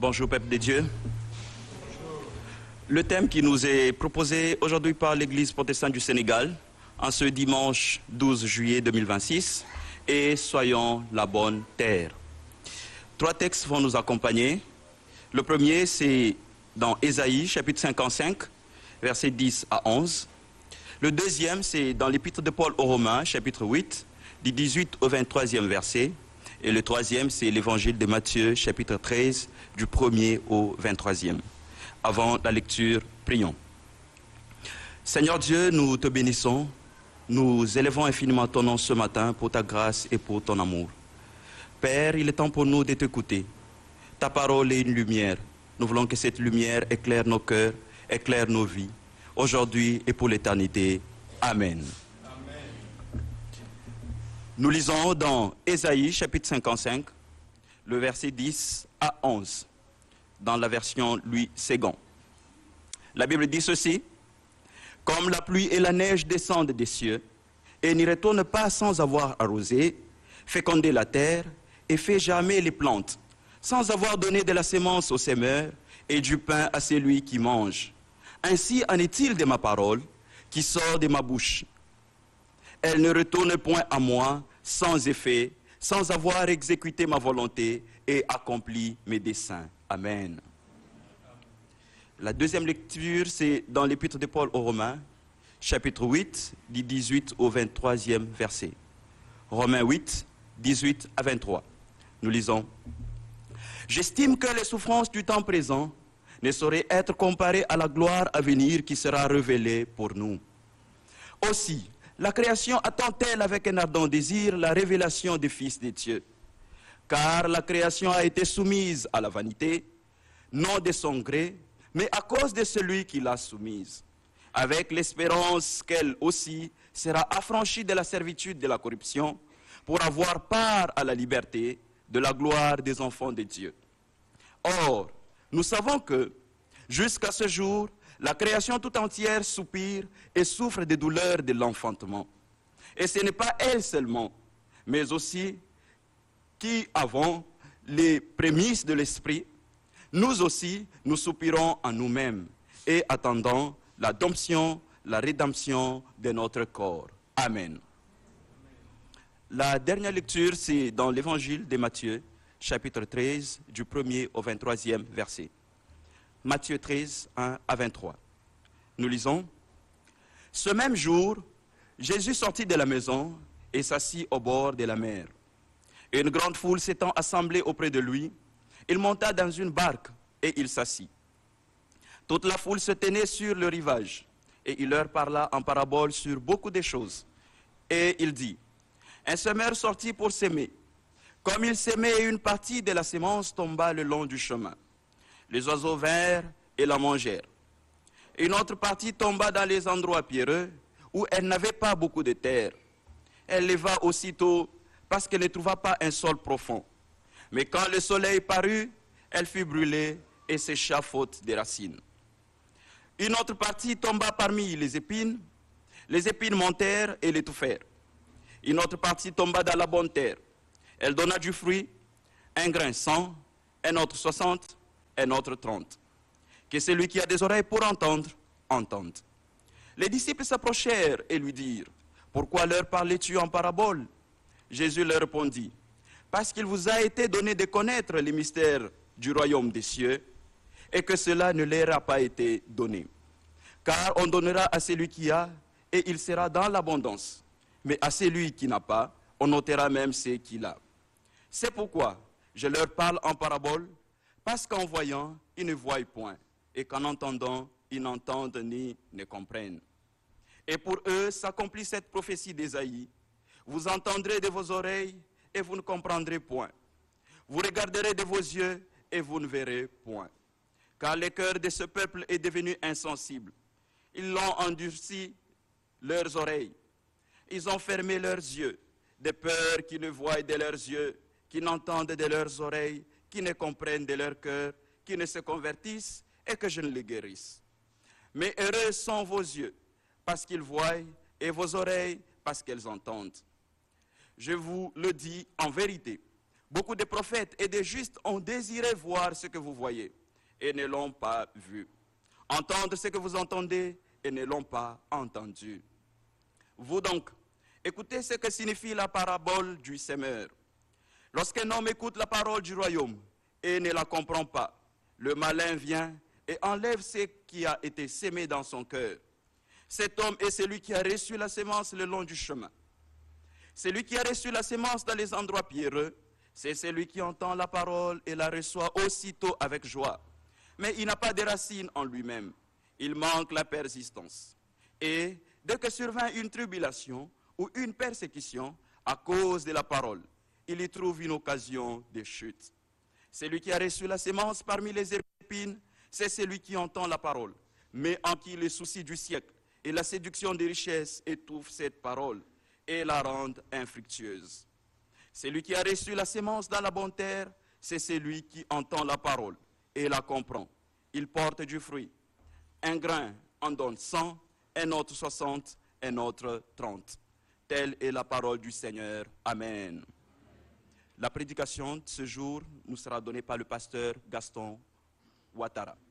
Bonjour peuple de Dieu. Le thème qui nous est proposé aujourd'hui par l'Église protestante du Sénégal en ce dimanche 12 juillet 2026 est « Soyons la bonne terre ». 3 textes vont nous accompagner. Le premier, c'est dans Ésaïe, chapitre 55, versets 10 à 11. Le deuxième, c'est dans l'Épître de Paul aux Romains, chapitre 8, du 18 au 23e verset. Et le troisième, c'est l'Évangile de Matthieu, chapitre 13, du 1er au 23e. Avant la lecture, prions. Seigneur Dieu, nous te bénissons. Nous élevons infiniment ton nom ce matin pour ta grâce et pour ton amour. Père, il est temps pour nous de t'écouter. Ta parole est une lumière. Nous voulons que cette lumière éclaire nos cœurs, éclaire nos vies, aujourd'hui et pour l'éternité. Amen. Nous lisons dans Ésaïe, chapitre 55, le verset 10 à 11, dans la version Louis II. La Bible dit ceci: « Comme la pluie et la neige descendent des cieux, et n'y retournent pas sans avoir arrosé, fécondé la terre, et fait germer les plantes, sans avoir donné de la sémence au semeur, et du pain à celui qui mange. Ainsi en est-il de ma parole, qui sort de ma bouche. Elle ne retourne point à moi sans effet, sans avoir exécuté ma volonté et accompli mes desseins. » Amen. La deuxième lecture, c'est dans l'Épître de Paul aux Romains, chapitre 8, du 18 au 23e verset. Romains 8, 18 à 23. Nous lisons: « J'estime que les souffrances du temps présent ne sauraient être comparées à la gloire à venir qui sera révélée pour nous. Aussi, la création attend-elle avec un ardent désir la révélation des fils de Dieu. Car la création a été soumise à la vanité, non de son gré, mais à cause de celui qui l'a soumise, avec l'espérance qu'elle aussi sera affranchie de la servitude de la corruption, pour avoir part à la liberté de la gloire des enfants de Dieu. Or, nous savons que, jusqu'à ce jour, la création tout entière soupire et souffre des douleurs de l'enfantement. Et ce n'est pas elle seulement, mais aussi qui avons les prémices de l'esprit, nous aussi, nous soupirons en nous-mêmes et attendons l'adoption, la rédemption de notre corps. Amen. La dernière lecture, c'est dans l'Évangile de Matthieu, chapitre 13, du 1er au 23e verset. Matthieu 13, 1 à 23. Nous lisons: « Ce même jour, Jésus sortit de la maison et s'assit au bord de la mer. Et une grande foule s'étant assemblée auprès de lui, il monta dans une barque et il s'assit. Toute la foule se tenait sur le rivage, et il leur parla en parabole sur beaucoup de choses. Et il dit: Un semeur sortit pour s'aimer. Comme il s'aimait, une partie de la sémence tomba le long du chemin. Les oiseaux vinrent et la mangèrent. Une autre partie tomba dans les endroits pierreux, où elle n'avait pas beaucoup de terre. Elle leva aussitôt, parce qu'elle ne trouva pas un sol profond. Mais quand le soleil parut, elle fut brûlée et sécha faute des racines. Une autre partie tomba parmi les épines montèrent et l'étouffèrent. Une autre partie tomba dans la bonne terre. Elle donna du fruit, un grain 100, un autre 60, un autre 30. Que celui qui a des oreilles pour entendre, entende. Les disciples s'approchèrent et lui dirent: Pourquoi leur parlais-tu en parabole? Jésus leur répondit: Parce qu'il vous a été donné de connaître les mystères du royaume des cieux, et que cela ne leur a pas été donné. Car on donnera à celui qui a, et il sera dans l'abondance. Mais à celui qui n'a pas, on ôtera même ce qu'il a. C'est pourquoi je leur parle en parabole, parce qu'en voyant, ils ne voient point, et qu'en entendant, ils n'entendent ni ne comprennent. Et pour eux s'accomplit cette prophétie d'Ésaïe: Vous entendrez de vos oreilles, et vous ne comprendrez point. Vous regarderez de vos yeux, et vous ne verrez point. Car le cœur de ce peuple est devenu insensible. Ils l'ont endurci leurs oreilles. Ils ont fermé leurs yeux, de peur qu'ils ne voient de leurs yeux, qu'ils n'entendent de leurs oreilles, qu'ils ne comprennent de leur cœur, qu'ils ne se convertissent et que je ne les guérisse. Mais heureux sont vos yeux, parce qu'ils voient, et vos oreilles, parce qu'elles entendent. Je vous le dis en vérité, Beaucoup de prophètes et de justes ont désiré voir ce que vous voyez et ne l'ont pas vu. Entendre ce que vous entendez et ne l'ont pas entendu. Vous donc, écoutez ce que signifie la parabole du semeur. Lorsqu'un homme écoute la parole du royaume et ne la comprend pas, le malin vient et enlève ce qui a été sémé dans son cœur. Cet homme est celui qui a reçu la sémence le long du chemin. Celui qui a reçu la sémence dans les endroits pierreux, c'est celui qui entend la parole et la reçoit aussitôt avec joie. Mais il n'a pas de racines en lui-même. Il manque la persistance. Et dès que survint une tribulation ou une persécution à cause de la parole, il y trouve une occasion de chute. Celui qui a reçu la sémence parmi les épines, c'est celui qui entend la parole, mais en qui le souci du siècle et la séduction des richesses étouffent cette parole et la rendent infructueuse. Celui qui a reçu la sémence dans la bonne terre, c'est celui qui entend la parole et la comprend. Il porte du fruit. Un grain en donne 100, un autre 60, un autre 30. Telle est la parole du Seigneur. Amen. La prédication de ce jour nous sera donnée par le pasteur Gaston Ouattara.